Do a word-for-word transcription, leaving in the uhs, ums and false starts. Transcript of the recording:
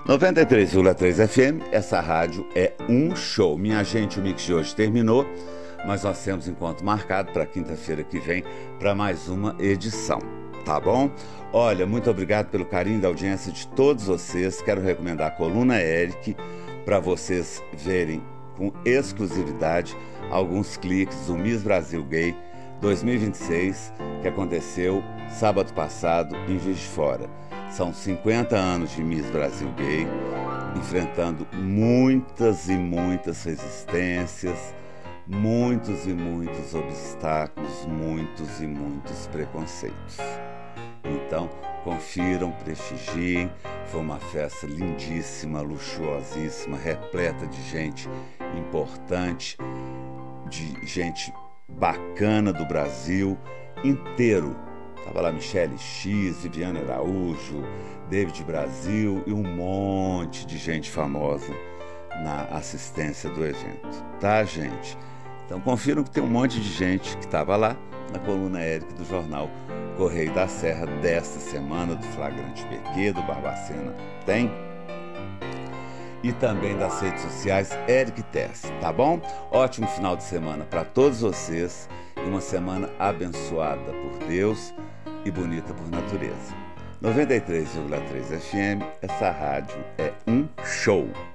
noventa e três vírgula três F M, essa rádio é um show. Minha gente, o mix de hoje terminou, mas nós temos encontro marcado para quinta-feira que vem para mais uma edição, tá bom? Olha, muito obrigado pelo carinho da audiência de todos vocês. Quero recomendar a Coluna Eric para vocês verem com exclusividade alguns cliques do Miss Brasil Gay dois mil e vinte e seis, que aconteceu sábado passado em Juiz de Fora. São cinquenta anos de Miss Brasil Gay, enfrentando muitas e muitas resistências, muitos e muitos obstáculos, muitos e muitos preconceitos. Então, confiram, prestigiem. Foi uma festa lindíssima, luxuosíssima, repleta de gente importante, de gente bacana do Brasil inteiro. Tava lá Michele X, Viviane Araújo, David Brasil e um monte de gente famosa na assistência do evento, tá, gente? Então confiram que tem um monte de gente que estava lá na Coluna Eric do jornal Correio da Serra desta semana, do Flagrante P Q, do Barbacena tem, e também das redes sociais Eric Tess, tá bom? Ótimo final de semana para todos vocês e uma semana abençoada por Deus e bonita por natureza. noventa e três vírgula três F M, essa rádio é um show.